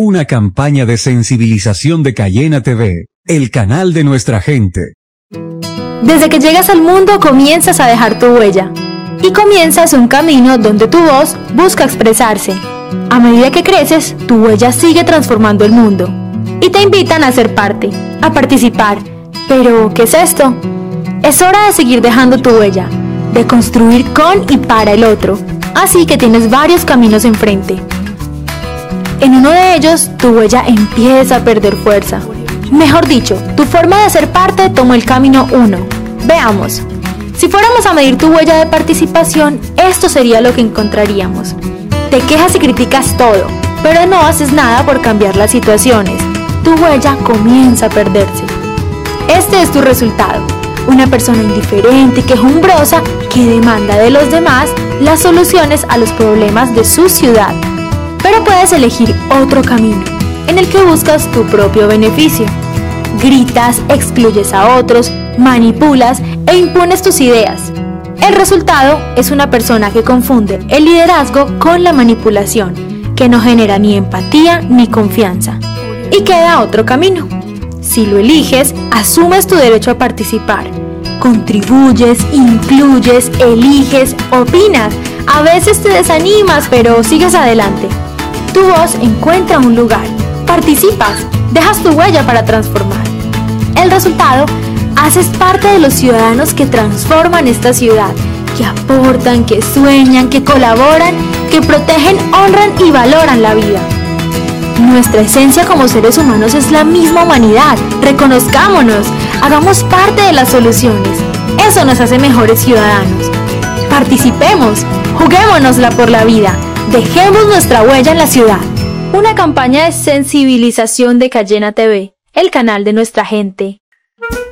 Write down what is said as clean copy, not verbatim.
Una campaña de sensibilización de Cayena TV, el canal de nuestra gente. Desde que llegas al mundo comienzas a dejar tu huella. Y comienzas un camino donde tu voz busca expresarse. A medida que creces, tu huella sigue transformando el mundo. Y te invitan a ser parte, a participar. Pero, ¿qué es esto? Es hora de seguir dejando tu huella, de construir con y para el otro. Así que tienes varios caminos enfrente. En uno de ellos, tu huella empieza a perder fuerza. Mejor dicho, tu forma de ser parte tomó el camino 1. Veamos. Si fuéramos a medir tu huella de participación, esto sería lo que encontraríamos. Te quejas y criticas todo, pero no haces nada por cambiar las situaciones. Tu huella comienza a perderse. Este es tu resultado. Una persona indiferente y quejumbrosa que demanda de los demás las soluciones a los problemas de su ciudad. Pero puedes elegir otro camino, en el que buscas tu propio beneficio. Gritas, excluyes a otros, manipulas e impones tus ideas. El resultado es una persona que confunde el liderazgo con la manipulación, que no genera ni empatía ni confianza. Y queda otro camino. Si lo eliges, asumes tu derecho a participar. Contribuyes, incluyes, eliges, opinas. A veces te desanimas, pero sigues adelante. Tu voz encuentra un lugar. Participas, dejas tu huella para transformar. El resultado, haces parte de los ciudadanos que transforman esta ciudad, que aportan, que sueñan, que colaboran, que protegen, honran y valoran la vida. Nuestra esencia como seres humanos es la misma humanidad. Reconozcámonos, hagamos parte de las soluciones. Eso nos hace mejores ciudadanos. Participemos, juguémonosla por la vida. Dejemos nuestra huella en la ciudad. Una campaña de sensibilización de Cayena TV, el canal de nuestra gente.